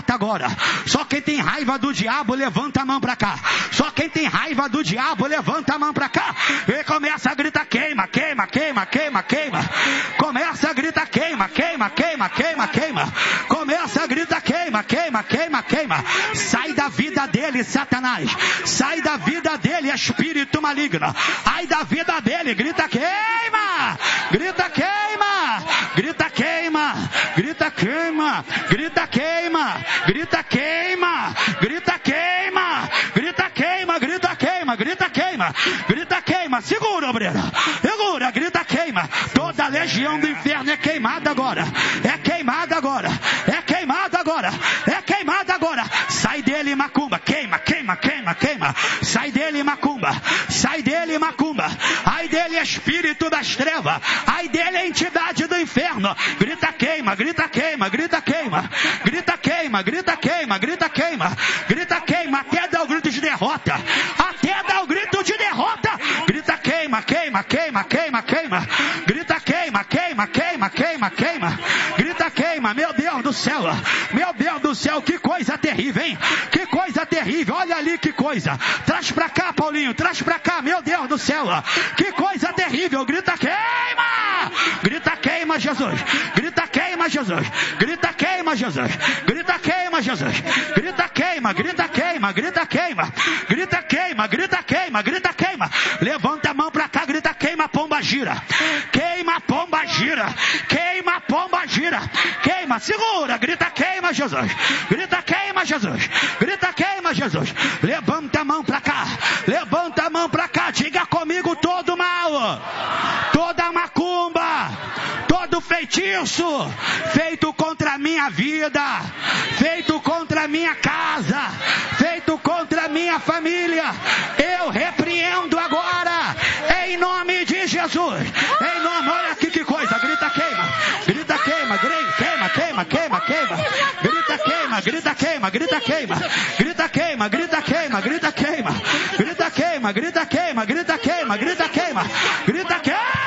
derrota agora. Só quem tem raiva do diabo, levanta a mão para cá. Só quem tem raiva do diabo, levanta a mão para cá. E começa a gritar: queima, queima, queima, queima, queima. Começa a gritar: queima, queima, queima, queima, queima. Começa a gritar: queima, queima, queima, queima. Sai da vida dele, Satanás. Sai da vida dele, espírito maligno. Ai da vida dele, grita: queima, grita: queima, grita: queima, grita: queima, grita: queima, grita: queima, grita: queima, grita: queima, grita: queima, grita: queima, grita: queima. Segura, obreiro, segura, grita: queima. Toda a legião do inferno é queimada agora, é queimada agora, é queimada agora, é queimada agora. Sai dele, macumba, queima, queima, queima, queima. Sai dele, macumba, sai dele, macumba. Ai dele, espírito das trevas. Ai dele, entidade do inferno. Grita: queima, grita: queima, grita: queima, grita: queima, grita: queima, grita: queima, grita: queima, até dar o grito de derrota, até dar o grito de derrota. Grita: queima, queima, queima, queima, queima. Grita: queima, queima, queima, queima, queima. Grita: queima. Meu Deus do céu, meu Deus do céu, que coisa terrível, hein? Que coisa terrível, olha ali que coisa. Traz pra cá, Paulinho, traz pra cá, meu Deus do céu, que coisa terrível. Grita: queima, grita: queima, Jesus. Grita: queima, Jesus. Grita: queima, Jesus. Grita: queima, Jesus. Grita: queima, grita: queima, grita: queima, grita: queima, grita: queima, grita: queima. Levanta a mão pra cá, grita: queima, pomba gira. Queima, pomba gira. Queima, pomba gira. Queima, segura, grita: queima, Jesus. Grita: queima, Jesus. Grita: queima, Jesus. Levanta a mão pra cá, levanta a mão pra cá. Diga comigo: todo mal, toda macumba, todo feitiço feito contra a minha vida, feito contra a minha casa, feito contra a minha família, eu repreendo agora, em nome de Jesus. Em nome, olha aqui que coisa. Grita: queima, grita: queima, queima, queima, queima, queima. Grita: queima, grita: queima, grita: queima, grita: queima, grita: queima, grita: queima, grita: queima, grita: queima, grita: queima, grita: queima, grita: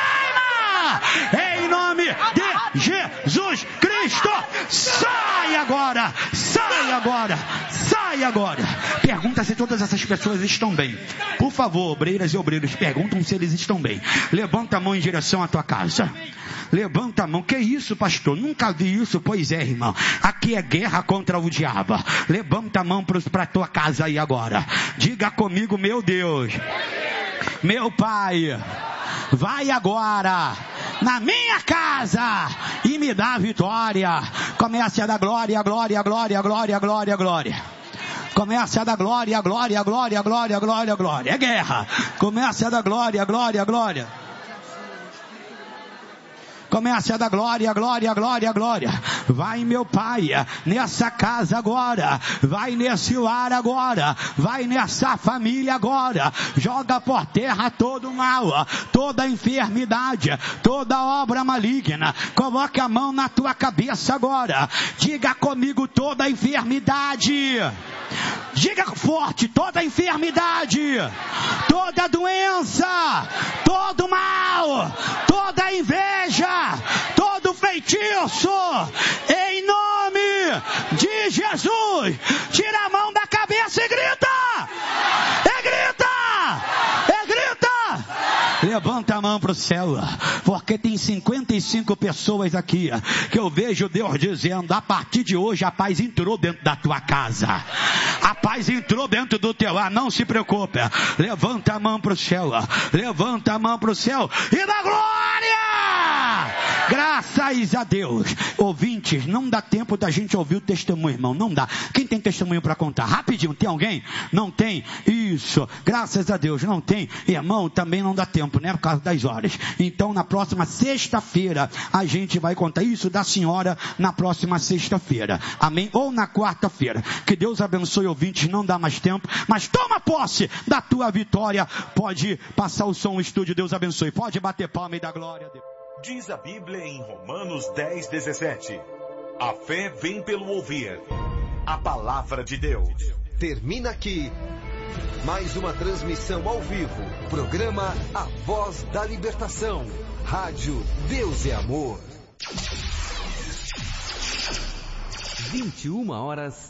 queima. Em nome de Jesus Cristo, sai agora, sai agora, sai agora. Pergunta se todas essas pessoas estão bem. Por favor, obreiras e obreiros, perguntam se eles estão bem. Levanta a mão em direção à tua casa. Levanta a mão. Que isso, pastor? Nunca vi isso. Pois é, irmão. Aqui é guerra contra o diabo. Levanta a mão para a tua casa aí agora. Diga comigo: meu Deus, meu Pai, vai agora na minha casa e me dá vitória. Comece a dar glória, glória, glória, glória, glória, glória. Comece a dar glória, glória, glória, glória, glória, glória. É guerra. Comece a dar glória, glória, glória. Comece a dar glória, glória, glória, glória. Vai, meu Pai, nessa casa agora. Vai nesse lar agora. Vai nessa família agora. Joga por terra todo mal, toda enfermidade, toda obra maligna. Coloque a mão na tua cabeça agora. Diga comigo: toda enfermidade. Diga forte: toda enfermidade, toda doença, todo mal, toda inveja, todo feitiço, em nome de Jesus. Tira a mão da cabeça e grita! E grita! E grita! Levanta a mão para o céu, porque tem 55 pessoas aqui que eu vejo Deus dizendo: a partir de hoje a paz entrou dentro da tua casa, a paz entrou dentro do teu lar. Não se preocupe. Levanta a mão para o céu, levanta a mão para o céu e dá glória! Graças a Deus. Ouvintes, não dá tempo da gente ouvir o testemunho, irmão, não dá. Quem tem testemunho para contar? Rapidinho, tem alguém? Não tem? Isso, graças a Deus, não tem. Irmão, também não dá tempo, né, por causa das horas. Então, na próxima sexta-feira, a gente vai contar isso da senhora na próxima sexta-feira, amém? Ou na quarta-feira. Que Deus abençoe, ouvintes, não dá mais tempo, mas toma posse da tua vitória. Pode passar o som, o estúdio, Deus abençoe. Pode bater palma e dar glória a Deus. Diz a Bíblia em Romanos 10:17. A fé vem pelo ouvir a palavra de Deus. Termina aqui mais uma transmissão ao vivo. Programa A Voz da Libertação. Rádio Deus é Amor. 21h.